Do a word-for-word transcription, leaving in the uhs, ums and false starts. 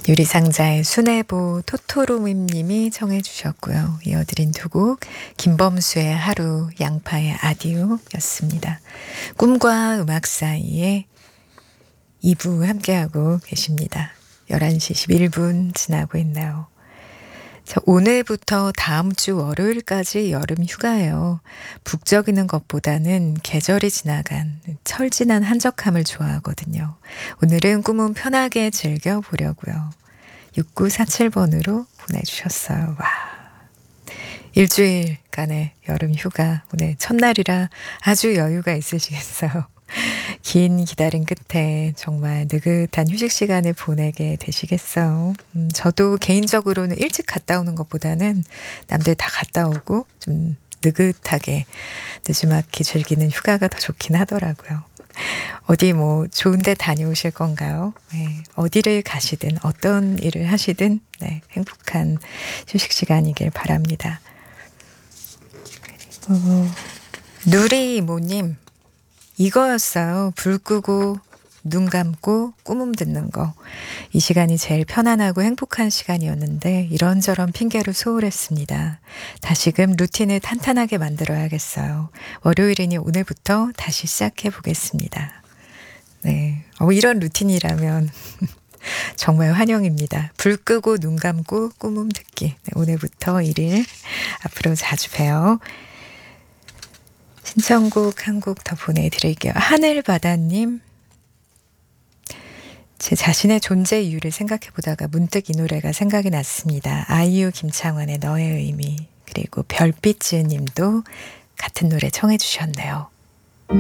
유리상자의 수뇌보 토토로님이 청해 주셨고요. 이어드린 두 곡 김범수의 하루, 양파의 아디오 였습니다. 꿈과 음악 사이에 이 부 함께하고 계십니다. 열한 시 십일 분 지나고 있나요? 자, 오늘부터 다음 주 월요일까지 여름 휴가예요. 북적이는 것보다는 계절이 지나간 철진한 한적함을 좋아하거든요. 오늘은 꿈은 편하게 즐겨보려고요. 육구사칠 번으로 보내주셨어요. 와, 일주일간의 여름 휴가 오늘 첫날이라 아주 여유가 있으시겠어요. 긴 기다림 끝에 정말 느긋한 휴식 시간을 보내게 되시겠어요. 음, 저도 개인적으로는 일찍 갔다 오는 것보다는 남들 다 갔다 오고 좀 느긋하게 느지막이 즐기는 휴가가 더 좋긴 하더라고요. 어디 뭐 좋은 데 다녀오실 건가요? 네, 어디를 가시든 어떤 일을 하시든 네, 행복한 휴식 시간이길 바랍니다. 그리고 누리 이모님, 이거였어요. 불 끄고 눈 감고 꿈음 듣는 거. 이 시간이 제일 편안하고 행복한 시간이었는데 이런저런 핑계로 소홀했습니다. 다시금 루틴을 탄탄하게 만들어야겠어요. 월요일이니 오늘부터 다시 시작해 보겠습니다. 네, 어, 이런 루틴이라면 정말 환영입니다. 불 끄고 눈 감고 꿈음 듣기. 네, 오늘부터 일 일 앞으로 자주 봬요. 신청곡 한 곡 더 보내드릴게요. 하늘바다님, 제 자신의 존재 이유를 생각해보다가 문득 이 노래가 생각이 났습니다. 아이유 김창완의 너의 의미. 그리고 별빛즈 님도 같은 노래 청해 주셨네요.